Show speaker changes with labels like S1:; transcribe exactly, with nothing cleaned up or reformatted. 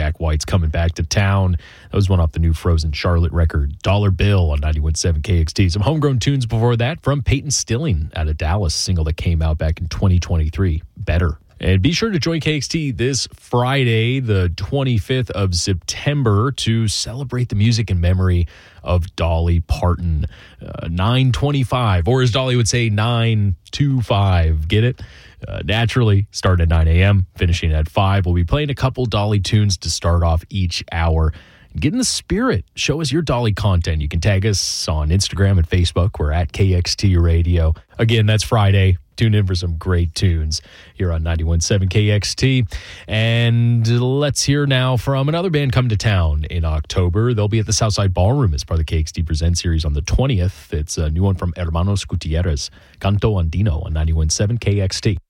S1: Jack White's coming back to town. That was one off the new Frozen Charlotte record, Dollar Bill on ninety-one point seven K X T. Some homegrown tunes before that from Peyton Stilling out of Dallas, single that came out back in twenty twenty-three, Better. And be sure to join K X T this Friday, the twenty-fifth of September, to celebrate the music and memory of Dolly Parton. Uh, nine twenty-five, or as Dolly would say, nine twenty-five. Get it? Uh, naturally, starting at nine a.m., finishing at five. We'll be playing a couple Dolly tunes to start off each hour. Get in the spirit. Show us your Dolly content. You can tag us on Instagram and Facebook. We're at K X T Radio. Again, that's Friday. Tune in for some great tunes here on ninety-one point seven K X T. And let's hear now from another band coming to town in October. They'll be at the Southside Ballroom as part of the K X T Present series on the twentieth. It's a new one from Hermanos Gutierrez, Canto Andino on ninety-one point seven K X T.